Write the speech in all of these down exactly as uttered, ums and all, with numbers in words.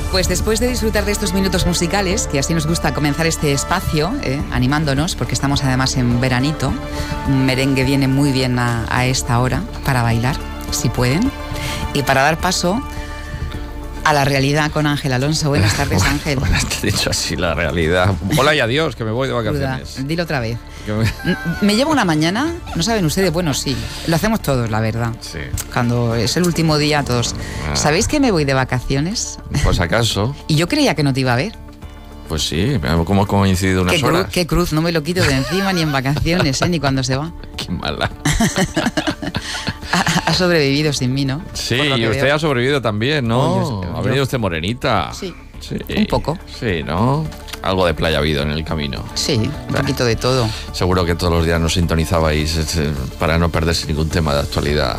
Pues después de disfrutar de estos minutos musicales, que así nos gusta comenzar este espacio, eh, animándonos, porque estamos además en veranito, un merengue viene muy bien a, a esta hora para bailar, si pueden, y para dar paso a la realidad con Ángel Alonso. Buenas tardes, Ángel. Buenas tardes, dicho así la realidad. Hola y adiós, que me voy de vacaciones. Duda. Dilo otra vez. Me... me llevo una mañana, no saben ustedes, bueno, sí, lo hacemos todos, la verdad. Sí. Cuando es el último día, todos. Ah. ¿Sabéis que me voy de vacaciones? Pues acaso. Y yo creía que no te iba a ver. Pues sí, cómo hemos coincidido unas qué horas. Cruz, qué cruz, no me lo quito de encima ni en vacaciones, ¿eh? Ni cuando se va. Qué mala. ha, ha sobrevivido sin mí, ¿no? Sí, y usted veo. ha sobrevivido también, ¿no? Oh, yo, yo, ha venido usted morenita. Sí, sí, un poco. Sí, ¿no? Algo de playa ha habido en el camino. Sí, un poquito de todo. Seguro que todos los días nos sintonizabais para no perderse ningún tema de actualidad.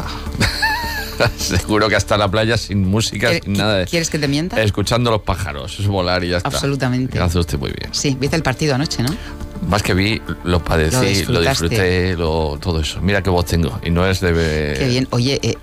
Seguro que hasta la playa sin música, sin nada de... ¿Quieres que te mienta? Escuchando los pájaros, volar y ya está. Absolutamente. Lo hace usted muy bien. Sí, viste el partido anoche, ¿no? Más que vi, lo padecí, lo, lo disfruté, lo, todo eso. Mira qué voz tengo, y no es de... Qué bien. Oye, eh,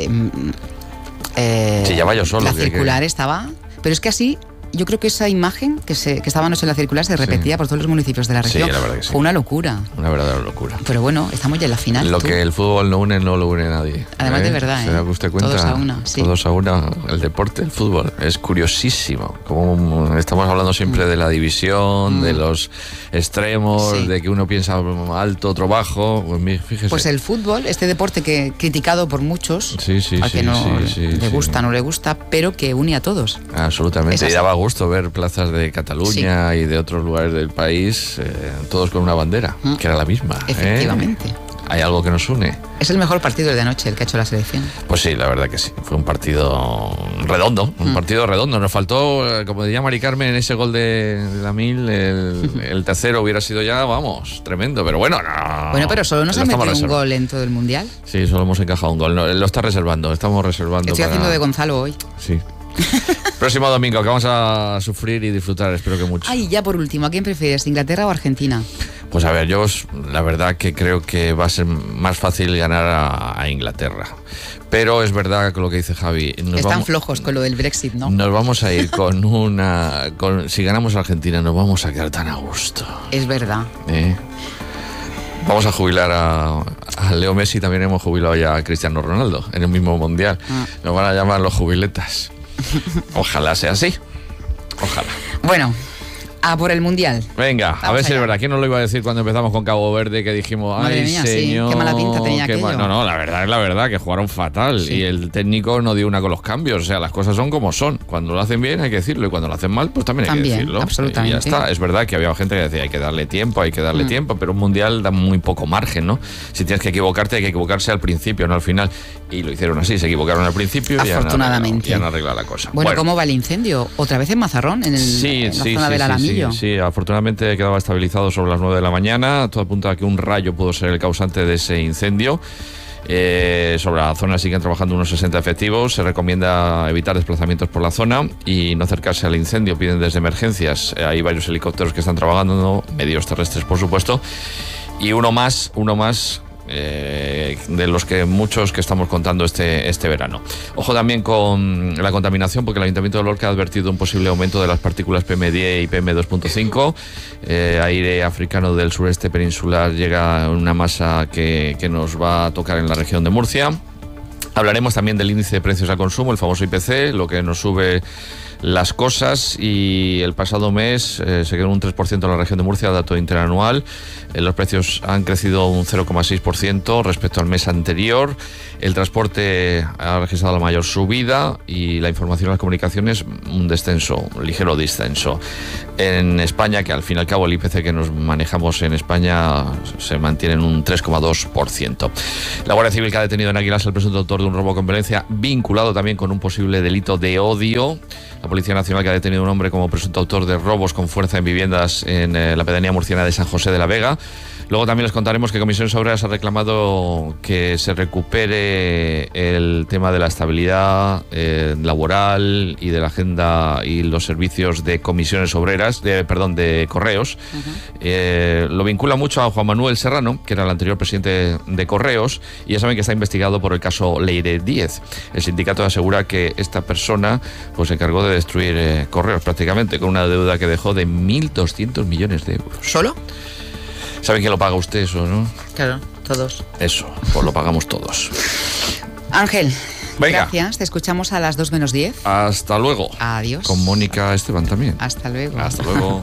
eh, si ya va yo solo. La que, circular que... estaba... Pero es que así... Yo creo que esa imagen que, se, que estaba anoche en la circular se repetía sí. por todos los municipios de la región. Sí, la verdad que sí. Fue una locura. Una verdadera locura. Pero bueno, estamos ya en la final. Lo ¿tú? que el fútbol no une, no lo une nadie. Además ¿eh? de verdad, ¿Se da ¿eh? usted cuenta? Todos a una, sí. Todos a una. El deporte, el fútbol, es curiosísimo. Como estamos hablando siempre mm. de la división, mm. de los extremos, sí. de que uno piensa alto, otro bajo. Pues fíjese. Pues el fútbol, este deporte que criticado por muchos, sí, sí, a que sí, no sí, sí, le gusta, sí. no le gusta, pero que une a todos. Absolutamente. Y daba gusto ver plazas de Cataluña sí. y de otros lugares del país, eh, todos con una bandera, mm. que era la misma. Efectivamente. ¿eh? Hay algo que nos une. Es el mejor partido de anoche, el que ha hecho la selección. Pues sí, la verdad que sí. Fue un partido redondo, un mm. partido redondo. Nos faltó, como diría Mari Carmen, en ese gol de, de la Mil, el, el tercero hubiera sido ya, vamos, tremendo. Pero bueno, no. Bueno, pero solo nos ha metido un gol en todo el Mundial. Sí, solo hemos encajado un gol. No, lo está reservando, estamos reservando. Estoy para... haciendo de Gonzalo hoy. Sí. Próximo domingo, que vamos a sufrir y disfrutar, espero que mucho. Ay, ya por último, ¿a quién prefieres, Inglaterra o Argentina? Pues a ver, yo la verdad que creo que va a ser más fácil ganar a, a Inglaterra. Pero es verdad que lo que dice Javi... Nos Están vamos, flojos con lo del Brexit, ¿no? Nos vamos a ir con una... Con, si ganamos a Argentina nos vamos a quedar tan a gusto. Es verdad. ¿Eh? Vamos a jubilar a, a Leo Messi, también hemos jubilado ya a Cristiano Ronaldo en el mismo Mundial. Ah. Nos van a llamar los jubiletas. Ojalá sea así. Ojalá. Bueno, a por el Mundial. Venga, Vamos a ver allá. si es verdad. ¿Quién nos lo iba a decir cuando empezamos con Cabo Verde? Que dijimos, Madre ay, mía, señor. Sí. Qué mala pinta tenía aquello. No, no, la verdad es la verdad, que jugaron fatal. Sí. Y el técnico no dio una con los cambios. O sea, las cosas son como son. Cuando lo hacen bien hay que decirlo. Y cuando lo hacen mal, pues también hay también, que decirlo. Absolutamente. Y ya está. Es verdad que había gente que decía, hay que darle tiempo, hay que darle mm. tiempo. Pero un Mundial da muy poco margen, ¿no? Si tienes que equivocarte, hay que equivocarse al principio, no al final. Y lo hicieron así. Se equivocaron al principio y afortunadamente. ya no arregla la cosa. Bueno, bueno, ¿cómo va el incendio? ¿Otra vez en Mazarrón? En, el, sí, en la sí, zona sí, del Alamillo. Sí, sí, sí, afortunadamente quedaba estabilizado sobre las nueve de la mañana. Todo apunta a que un rayo pudo ser el causante de ese incendio. Eh, sobre la zona siguen trabajando unos sesenta efectivos. Se recomienda evitar desplazamientos por la zona y no acercarse al incendio. Piden desde emergencias. Eh, hay varios helicópteros que están trabajando, ¿no? Medios terrestres, por supuesto. Y uno más, uno más. Eh, de los que muchos que estamos contando este, este verano. Ojo también con la contaminación, porque el Ayuntamiento de Lorca ha advertido un posible aumento de las partículas P M diez y P M dos punto cinco. Eh, aire africano del sureste peninsular llega una masa que, que nos va a tocar en la región de Murcia. Hablaremos también del índice de precios al consumo, el famoso I P C, lo que nos sube las cosas, y el pasado mes eh, se quedó un tres por ciento en la región de Murcia, dato interanual. Eh, los precios han crecido un cero coma seis por ciento respecto al mes anterior. El transporte ha registrado la mayor subida y la información y las comunicaciones un descenso, un ligero descenso. En España, que al fin y al cabo el I P C que nos manejamos en España se mantiene en un tres coma dos por ciento. La Guardia Civil, que ha detenido en Águilas al presunto autor de un robo con violencia, vinculado también con un posible delito de odio. La Policía Nacional, que ha detenido a un hombre como presunto autor de robos con fuerza en viviendas en eh, la pedanía murciana de San José de la Vega. Luego también les contaremos que Comisiones Obreras ha reclamado que se recupere el tema de la estabilidad eh, laboral y de la agenda y los servicios de comisiones obreras, de, perdón, de correos. Uh-huh. Eh, lo vincula mucho a Juan Manuel Serrano, que era el anterior presidente de Correos, y ya saben que está investigado por el caso Leire Díez. El sindicato asegura que esta persona pues, se encargó de destruir eh, Correos prácticamente, con una deuda que dejó de mil doscientos millones de euros. ¿Solo? ¿Saben quién lo paga usted eso, no? Claro, todos. Eso, pues lo pagamos todos. Ángel, venga. Gracias. Te escuchamos a las dos menos diez. Hasta luego. Adiós. Con Mónica Esteban también. Hasta luego. Hasta luego.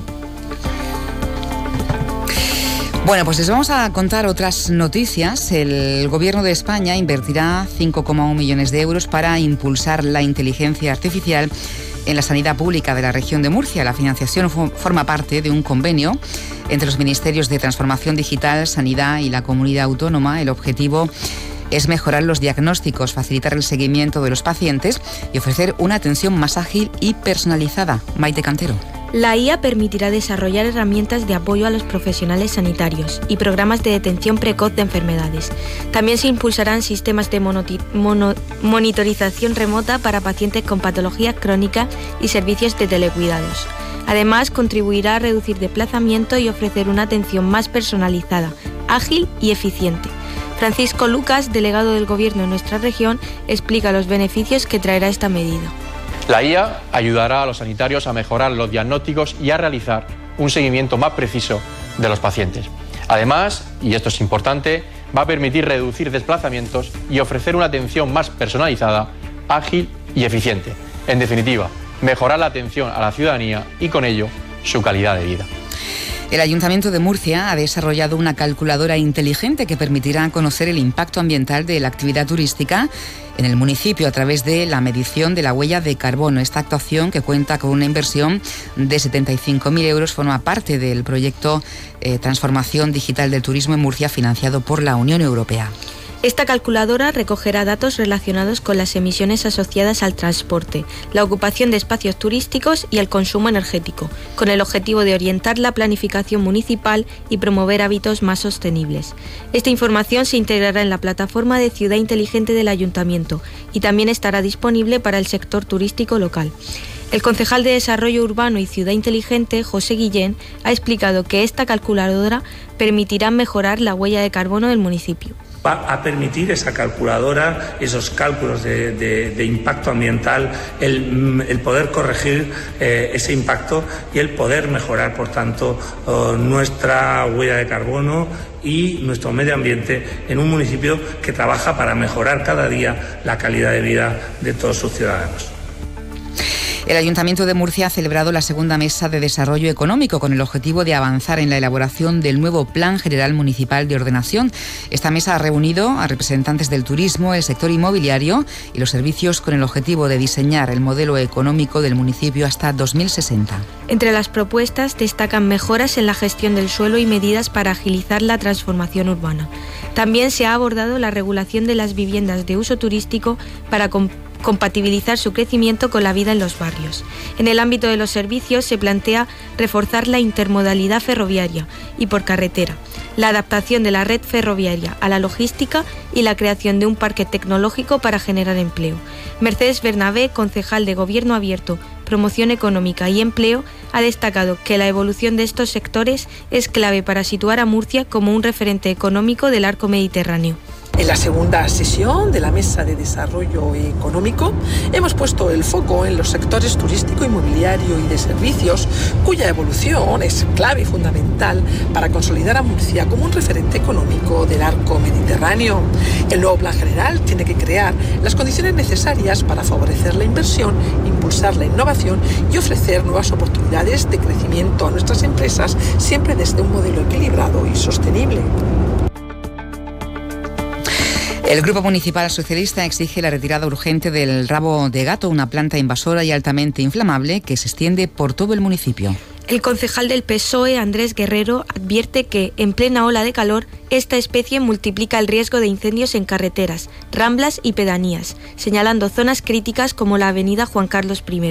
Bueno, pues les vamos a contar otras noticias. El Gobierno de España invertirá cinco coma uno millones de euros para impulsar la inteligencia artificial en la sanidad pública de la región de Murcia. La financiación forma parte de un convenio entre los Ministerios de Transformación Digital, Sanidad y la Comunidad Autónoma. El objetivo es mejorar los diagnósticos, facilitar el seguimiento de los pacientes y ofrecer una atención más ágil y personalizada. Maite Cantero. La I A permitirá desarrollar herramientas de apoyo a los profesionales sanitarios y programas de detención precoz de enfermedades. También se impulsarán sistemas de monoti- mono- monitorización remota para pacientes con patologías crónicas y servicios de telecuidados. Además, contribuirá a reducir desplazamiento y ofrecer una atención más personalizada, ágil y eficiente. Francisco Lucas, delegado del Gobierno en nuestra región, explica los beneficios que traerá esta medida. La I A ayudará a los sanitarios a mejorar los diagnósticos y a realizar un seguimiento más preciso de los pacientes. Además, y esto es importante, va a permitir reducir desplazamientos y ofrecer una atención más personalizada, ágil y eficiente. En definitiva, mejorar la atención a la ciudadanía y con ello su calidad de vida. El Ayuntamiento de Murcia ha desarrollado una calculadora inteligente que permitirá conocer el impacto ambiental de la actividad turística en el municipio a través de la medición de la huella de carbono. Esta actuación, que cuenta con una inversión de setenta y cinco mil euros, forma parte del proyecto eh, Transformación Digital del Turismo en Murcia, financiado por la Unión Europea. Esta calculadora recogerá datos relacionados con las emisiones asociadas al transporte, la ocupación de espacios turísticos y el consumo energético, con el objetivo de orientar la planificación municipal y promover hábitos más sostenibles. Esta información se integrará en la plataforma de Ciudad Inteligente del Ayuntamiento y también estará disponible para el sector turístico local. El concejal de Desarrollo Urbano y Ciudad Inteligente, José Guillén, ha explicado que esta calculadora permitirá mejorar la huella de carbono del municipio. Va a permitir esa calculadora, esos cálculos de, de, de impacto ambiental, el, el poder corregir eh, ese impacto y el poder mejorar, por tanto, oh, nuestra huella de carbono y nuestro medio ambiente en un municipio que trabaja para mejorar cada día la calidad de vida de todos sus ciudadanos. El Ayuntamiento de Murcia ha celebrado la segunda mesa de desarrollo económico con el objetivo de avanzar en la elaboración del nuevo Plan General Municipal de Ordenación. Esta mesa ha reunido a representantes del turismo, el sector inmobiliario y los servicios con el objetivo de diseñar el modelo económico del municipio hasta dos mil sesenta. Entre las propuestas destacan mejoras en la gestión del suelo y medidas para agilizar la transformación urbana. También se ha abordado la regulación de las viviendas de uso turístico para comp- compatibilizar su crecimiento con la vida en los barrios. En el ámbito de los servicios se plantea reforzar la intermodalidad ferroviaria y por carretera, la adaptación de la red ferroviaria a la logística y la creación de un parque tecnológico para generar empleo. Mercedes Bernabé, concejal de Gobierno Abierto, Promoción Económica y Empleo, ha destacado que la evolución de estos sectores es clave para situar a Murcia como un referente económico del arco mediterráneo. En la segunda sesión de la Mesa de Desarrollo Económico hemos puesto el foco en los sectores turístico, inmobiliario y de servicios, cuya evolución es clave y fundamental para consolidar a Murcia como un referente económico del arco mediterráneo. El nuevo Plan General tiene que crear las condiciones necesarias para favorecer la inversión, impulsar la innovación y ofrecer nuevas oportunidades de crecimiento a nuestras empresas, siempre desde un modelo equilibrado y sostenible. El Grupo Municipal Socialista exige la retirada urgente del rabo de gato, una planta invasora y altamente inflamable que se extiende por todo el municipio. El concejal del P S O E, Andrés Guerrero, advierte que, en plena ola de calor, esta especie multiplica el riesgo de incendios en carreteras, ramblas y pedanías, señalando zonas críticas como la avenida Juan Carlos I.